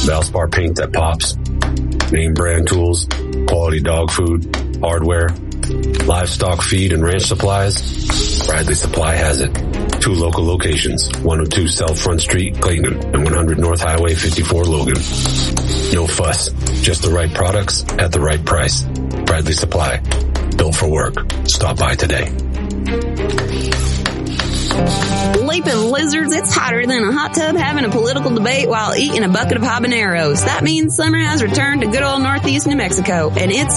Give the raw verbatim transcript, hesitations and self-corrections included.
Valspar paint that pops, name brand tools, quality dog food, hardware, livestock feed and ranch supplies. Bradley Supply has it. Two local locations, one oh two South Front Street, Clayton, and one hundred North Highway fifty-four, Logan. No fuss, just the right products at the right price. Bradley Supply, built for work. Stop by today. Leaping lizards, it's hotter than a hot tub having a political debate while eating a bucket of habaneros. That means summer has returned to good old Northeast New Mexico, and it's